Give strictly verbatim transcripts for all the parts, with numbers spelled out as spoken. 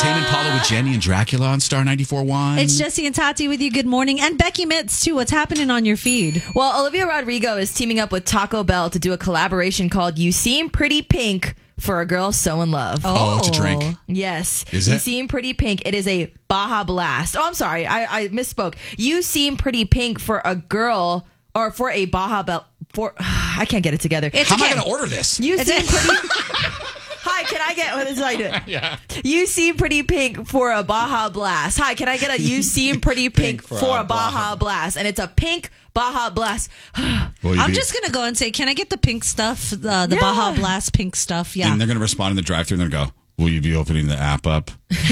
Tame Impala with Jenny and Dracula on Star ninety-four point one. It's Jesse and Tati with you. Good morning. And Becky Mitz, too. What's happening on your feed? Well, Olivia Rodrigo is teaming up with Taco Bell to do a collaboration called You Seem Pretty Pink for a Girl So in Love. Oh, it's a drink. Yes. Is You it? Seem Pretty Pink. It is a Baja Blast. Oh, I'm sorry. I, I misspoke. You Seem Pretty Pink for a girl or for a Baja Bell. For I can't get it together. It's How am I okay. going to order this? You seem pretty. Hi, can I get what is I do? Yeah. You seem pretty pink for a Baja Blast. Hi, can I get a you seem pretty pink, Pink for for, a a Baja, Baja. Blast? And it's a pink Baja Blast. Will you I'm be- just going to go and say, can I get the pink stuff? Uh, the Yeah. Baja Blast pink stuff. Yeah. And they're going to respond in the drive-thru and they're going to go, will you be opening the app up?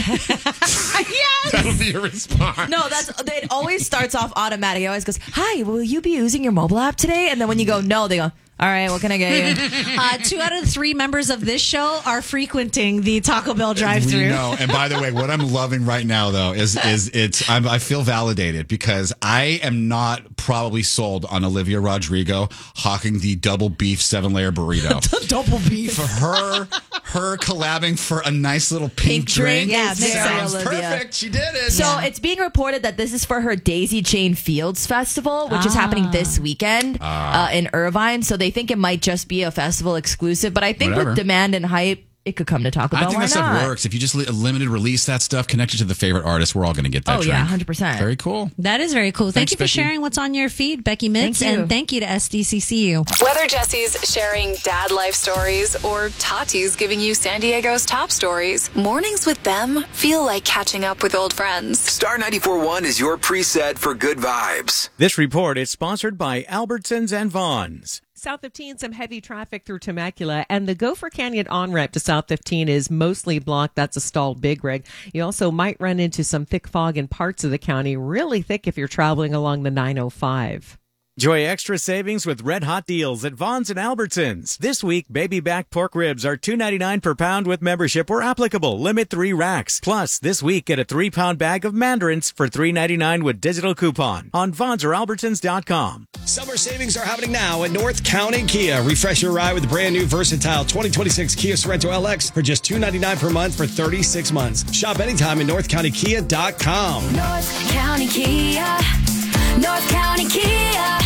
Yes. That'll be your response. No, that's it. Always starts off automatic. It always goes, "Hi, will you be using your mobile app today?" And then when you go, "No," they go, "All right, what can I get you?" Uh, two out of the three members of this show are frequenting the Taco Bell We drive-thru. know. And by the way, what I'm loving right now, though, is is it's I'm, I feel validated because I am not probably sold on Olivia Rodrigo hawking the double beef seven layer burrito. Double beef. For her, her collabing for a nice little pink, Pink drink, yeah, is makes very sounds Olivia. perfect. She did it. So it's being reported that this is for her Daisy Chain Fields Festival, which is Ah. happening this weekend uh, in Irvine. So they think it might just be a festival exclusive. But I think Whatever. with demand and hype, it could come to Taco Bell. I think Why that stuff not? works. If you just li- limited release that stuff, connected to the favorite artist, we're all going to get that Oh, drink. yeah, one hundred percent. Very cool. That is very cool. Thank Thanks, you for Becky. sharing what's on your feed, Becky Mitz. Thank you. And thank you to S D C C U. Whether Jesse's sharing dad life stories or Tati's giving you San Diego's top stories, mornings with them feel like catching up with old friends. Star ninety-four point one is your preset for good vibes. This report is sponsored by Albertsons and Vons. South fifteen, some heavy traffic through Temecula, and the Gopher Canyon on-ramp to South fifteen is mostly blocked. That's a stalled big rig. You also might run into some thick fog in parts of the county, really thick if you're traveling along the nine oh five. Enjoy extra savings with red hot deals at Vons and Albertsons. This week, baby back pork ribs are two ninety-nine per pound with membership or applicable. Limit three racks. Plus, this week, get a three pound bag of mandarins for three ninety-nine with digital coupon on Vons or Albertsons dot com. Summer savings are happening now at North County Kia. Refresh your ride with the brand new versatile twenty twenty-six Kia Sorento L X for just two ninety-nine per month for thirty-six months. Shop anytime at north county kia dot com. North County Kia, North County Kia,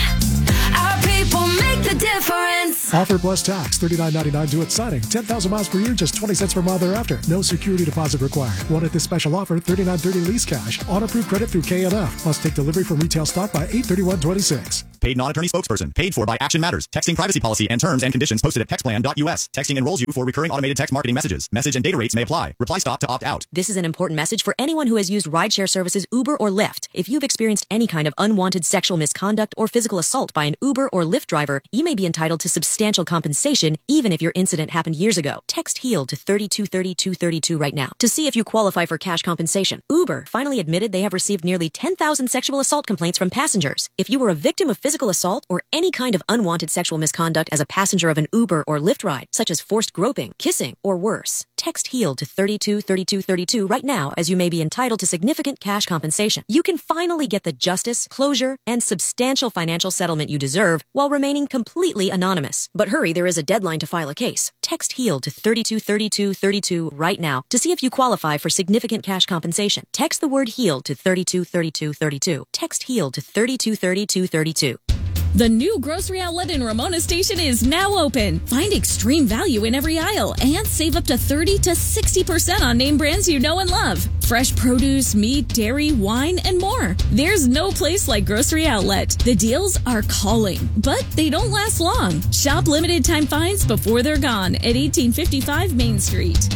our people make the difference. Offer plus tax, thirty-nine ninety-nine due at signing. ten thousand miles per year, just twenty cents per mile thereafter. No security deposit required. Wanted this special offer, thirty-nine thirty lease cash. On approved credit through K N F. Must take delivery from retail stock by eight thirty-one twenty-six. Paid non-attorney spokesperson. Paid for by Action Matters. Texting privacy policy and terms and conditions posted at textplan dot U S. Texting enrolls you for recurring automated text marketing messages. Message and data rates may apply. Reply stop to opt out. This is an important message for anyone who has used rideshare services Uber or Lyft. If you've experienced any kind of unwanted sexual misconduct or physical assault by an Uber or Lyft driver, you may be entitled to substantial compensation even if your incident happened years ago. Text HEAL to thirty-two thirty-two thirty-two right now to see if you qualify for cash compensation. Uber finally admitted they have received nearly ten thousand sexual assault complaints from passengers. If you were a victim of physical assault or any kind of unwanted sexual misconduct as a passenger of an Uber or Lyft ride, such as forced groping, kissing, or worse, text HEAL to thirty-two thirty-two thirty-two right now as you may be entitled to significant cash compensation. You can finally get the justice, closure, and substantial financial settlement you deserve while remaining completely anonymous. But hurry, there is a deadline to file a case. Text HEAL to thirty-two thirty-two thirty-two right now to see if you qualify for significant cash compensation. Text the word HEAL to thirty-two thirty-two thirty-two. Text HEAL to thirty-two thirty-two thirty-two. The new grocery outlet in Ramona Station is now open. Find extreme value in every aisle and save up to thirty to sixty percent on name brands you know and love. Fresh produce, meat, dairy, wine, and more. There's no place like Grocery Outlet. The deals are calling, but they don't last long. Shop limited time finds before they're gone at eighteen fifty-five Main Street.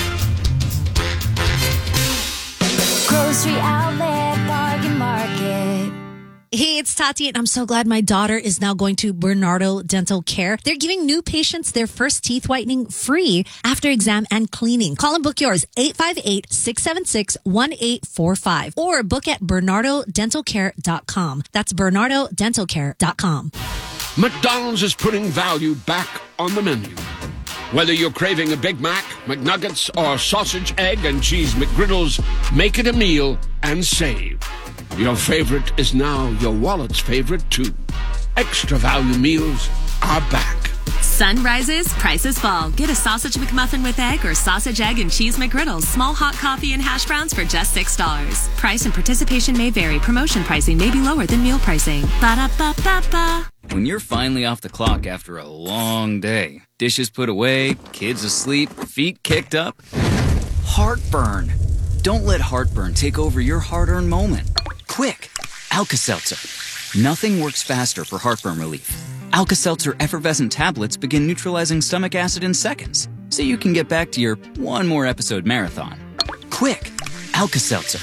Grocery Outlet, Bargain Market. Hey, it's Tati, and I'm so glad my daughter is now going to Bernardo Dental Care. They're giving new patients their first teeth whitening free after exam and cleaning. Call and book yours, eight five eight, six seven six, one eight four five, or book at bernardo dental care dot com. That's bernardo dental care dot com. McDonald's is putting value back on the menu. Whether you're craving a Big Mac, McNuggets, or sausage, egg, and cheese McGriddles, make it a meal and save. Your favorite is now your wallet's favorite, too. Extra value meals are back. Sun rises, prices fall. Get a sausage McMuffin with egg or sausage, egg, and cheese McGriddles. Small hot coffee and hash browns for just six dollars. Price and participation may vary. Promotion pricing may be lower than meal pricing. Ba-da-ba-ba-ba. When you're finally off the clock after a long day, dishes put away, kids asleep, feet kicked up, heartburn. Don't let heartburn take over your hard-earned moment. Quick, Alka-Seltzer. Nothing works faster for heartburn relief. Alka-Seltzer effervescent tablets begin neutralizing stomach acid in seconds, so you can get back to your one more episode marathon. Quick, Alka-Seltzer.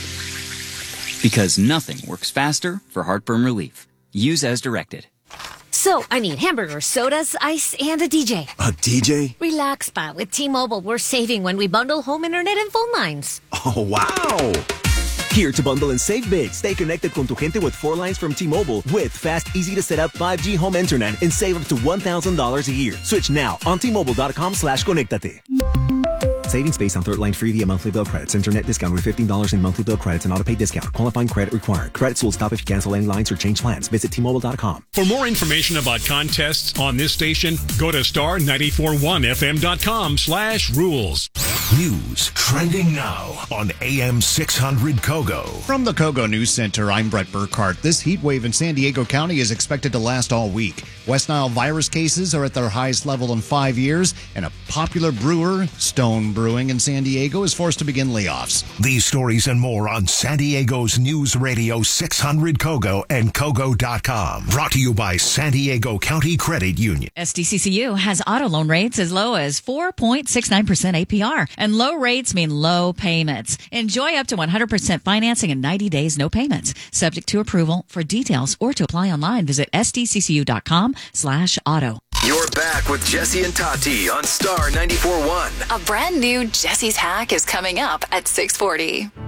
Because nothing works faster for heartburn relief. Use as directed. So, I need hamburgers, sodas, ice, and a D J. A D J? Relax, Pa. With T-Mobile, we're saving when we bundle home internet and phone lines. Oh, wow! Here to bundle and save big. Stay connected con tu gente with four lines from T-Mobile with fast, easy-to-set-up five G home internet and save up to one thousand dollars a year. Switch now on T-Mobile.com slash conectate. Savings based on third line free via monthly bill credits. Internet discount with fifteen dollars in monthly bill credits and auto pay discount. Qualifying credit required. Credits will stop if you cancel any lines or change plans. Visit T Mobile dot com. For more information about contests on this station, go to star nine four one f m dot com slash rules. News trending now on A M six hundred Kogo. From the Kogo News Center, I'm Brett Burkhart. This heat wave in San Diego County is expected to last all week. West Nile virus cases are at their highest level in five years, and a popular brewer, Stone Brewing in San Diego, is forced to begin layoffs. These stories and more on San Diego's News Radio six hundred Kogo and Kogo dot com. Brought to you by San Diego County Credit Union. S D C C U has auto loan rates as low as four point six nine percent A P R. And low rates mean low payments. Enjoy up to one hundred percent financing in ninety days, no payments. Subject to approval. For details or to apply online, visit S D C C U dot com slash auto. You're back with Jesse and Tati on Star ninety-four point one. A brand new Jesse's Hack is coming up at six forty.